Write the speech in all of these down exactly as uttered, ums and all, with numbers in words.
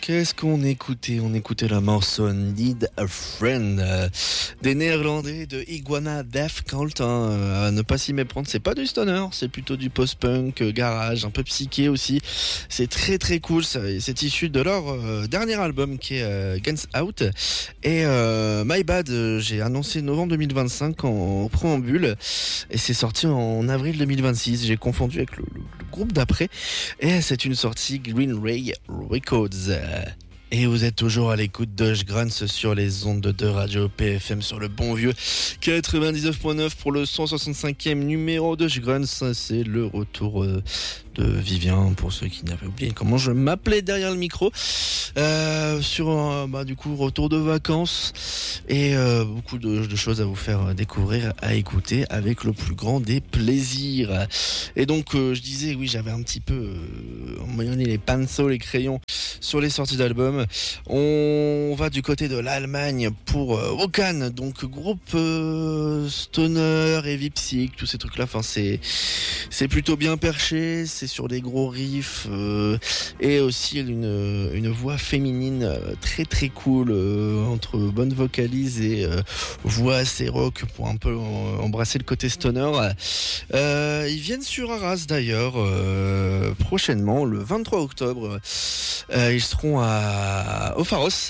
Qu'est-ce qu'on écoutait? On écoutait le morceau Need a Friend euh, des Néerlandais de Iguana Death Cult. Hein, euh, à ne pas s'y méprendre, c'est pas du stoner, c'est plutôt du post-punk, euh, garage, un peu psyché aussi. C'est très très cool. C'est, c'est issu de leur euh, dernier album qui est euh, Guns Out. Et euh, My Bad, euh, j'ai annoncé novembre deux mille vingt-cinq en, en préambule et c'est sorti en avril deux mille vingt-six. J'ai confondu avec le, le, le groupe d'après et c'est une sortie Green Ray Records. Et vous êtes toujours à l'écoute de Grunts sur les ondes de Radio P F M sur le bon vieux quatre-vingt-dix-neuf point neuf pour le cent soixante-cinquième numéro de Grunts. C'est le retour de Vivien pour ceux qui n'avaient oublié comment je m'appelais derrière le micro. Euh, sur un bah, du coup retour de vacances et euh, beaucoup de, de choses à vous faire découvrir, à écouter avec le plus grand des plaisirs. Et donc euh, je disais oui, j'avais un petit peu euh, emmaillonné les pinceaux, les crayons sur les sorties d'albums. On va du côté de l'Allemagne pour euh, Wokan, donc groupe euh, stoner, heavy psych, tous ces trucs là. Enfin c'est c'est plutôt bien perché, c'est sur des gros riffs euh, et aussi une une voix féminine euh, très très cool euh, entre bonne vocalise et euh, voix assez rock pour un peu euh, embrasser le côté stoner. Euh, ils viennent sur Arras d'ailleurs euh, prochainement le vingt-trois octobre. Euh, ils seront à au Pharos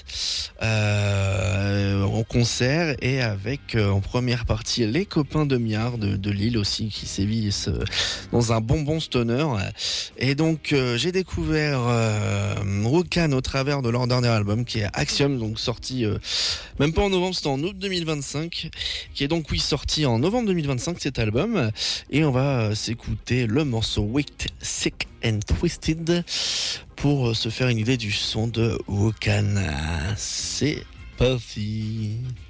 euh, en concert et avec euh, en première partie les copains de Miard de, de Lille aussi qui sévissent euh, dans un bonbon stoner. Et donc euh, j'ai découvert euh, Wokan au travers de leur dernier album qui est Axiom, donc sorti euh, même pas en novembre, c'était en août deux mille vingt-cinq, qui est donc oui sorti en novembre deux mille vingt-cinq cet album. Et on va euh, s'écouter le morceau Wicked, Sick and Twisted pour se faire une idée du son de Wokan. C'est parti.